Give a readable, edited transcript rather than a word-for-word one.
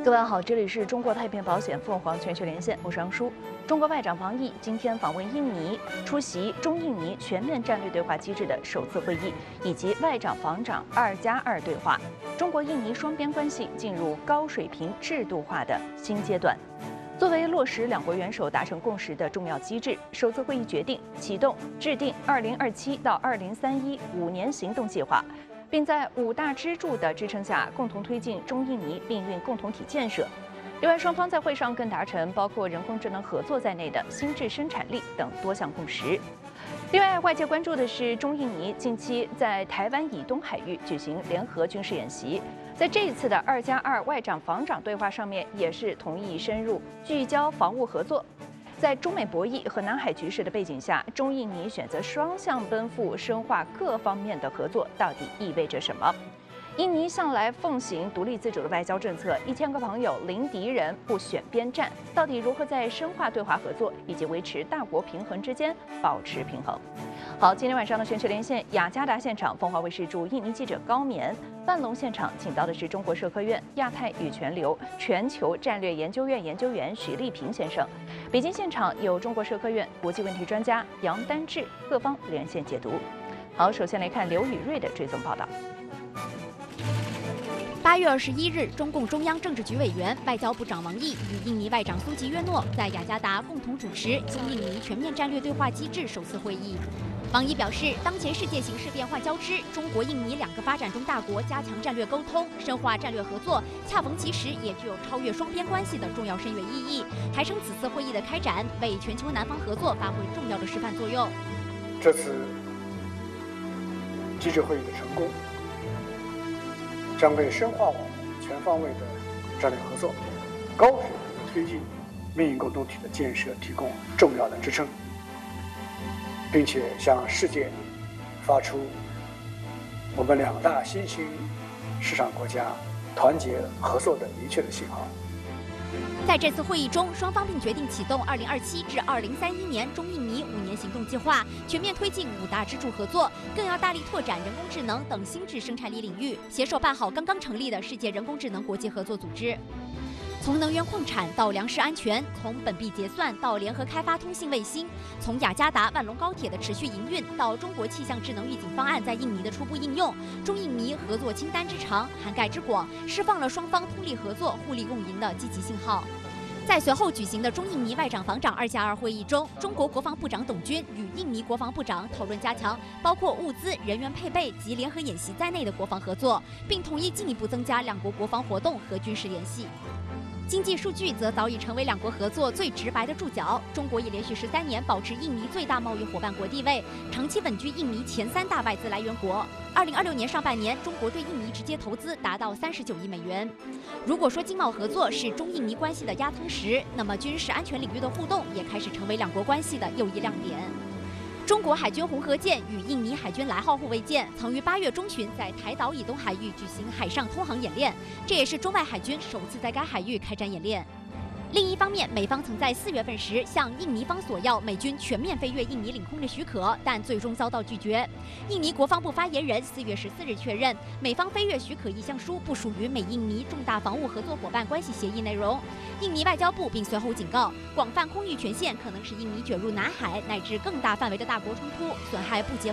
各位好，这里是中国太平保险凤凰全球连线，我是杨舒。中国外长王毅今天访问印尼，出席中印尼全面战略对话机制的首次会议，以及外长防长2+2对话。中国印尼双边关系进入高水平制度化的新阶段。作为落实两国元首达成共识的重要机制，首次会议决定启动制定2027到20315年行动计划。并在5大支柱的支撑下，共同推进中印尼命运共同体建设。另外，双方在会上更达成包括人工智能合作在内的新质生产力等多项共识。另外，外界关注的是中印尼近期在台湾以东海域举行联合军事演习，在这一次的2+2外长防长对话上面，也是同意深入聚焦防务合作。在中美博弈和南海局势的背景下，中印尼选择双向奔赴，深化各方面的合作，到底意味着什么？印尼向来奉行独立自主的外交政策，1000个朋友零敌人，不选边站，到底如何在深化对华合作以及维持大国平衡之间保持平衡？好，今天晚上的全球连线雅加达现场，凤凰卫视驻印尼记者高棉；万隆现场请到的是中国社科院亚太与全球战略研究院研究员许立平先生；北京现场有中国社科院国际问题专家杨丹志，各方连线解读。好，首先来看刘宇瑞的追踪报道。 8月21日，中共中央政治局委员、外交部长王毅与印尼外长苏吉约诺在雅加达共同主持中印尼全面战略对话机制首次会议。王毅表示，当前世界形势变幻交织，中国、印尼2个发展中大国加强战略沟通、深化战略合作，恰逢其时，也具有超越双边关系的重要深远意义。还称此次会议的开展，为全球南方合作发挥重要的示范作用。 这次机制会议的成功，将为深化我们全方位的战略合作、高水平的推进命运共同体的建设提供重要的支撑，并且向世界发出我们2大新兴市场国家团结合作的明确的信号。 在这次会议中，双方并决定启动2027至2031年中印尼5年行动计划，全面推进5大支柱合作，更要大力拓展人工智能等新质生产力领域，携手办好刚刚成立的世界人工智能国际合作组织。从能源矿产到粮食安全，从本币结算到联合开发通信卫星，从雅加达万隆高铁的持续营运到中国气象智能预警方案在印尼的初步应用，中印尼合作清单之长、涵盖之广，释放了双方通力合作、互利共赢的积极信号。在随后举行的中印尼外长防长2+2会议中，中国国防部长董军与印尼国防部长讨论加强包括物资、人员配备及联合演习在内的国防合作，并同意进一步增加两国国防活动和军事联系。经济数据则早已成为两国合作最直白的注脚。中国已连续13年保持印尼最大贸易伙伴国地位，长期稳居印尼前3大外资来源国。2026年上半年，中国对印尼直接投资达到39亿美元。如果说经贸合作是中印尼关系的压舱石，那么军事安全领域的互动也开始成为两国关系的又一亮点。中国海军红河舰与印尼海军来号护卫舰曾于8月中旬在台岛以东海域举行海上通航演练，这也是中外海军首次在该海域开展演练。另一方面，美方曾在4月份时向印尼方索要美军全面飞越印尼领空的许可，但最终遭到拒绝。印尼国防部发言人4月14日确认，美方飞越许可意向书不属于美印尼重大防务合作伙伴关系协议内容。印尼外交部并随后警告，广泛空域权限可能使印尼卷入南海乃至更大范围的大国冲突，损害不结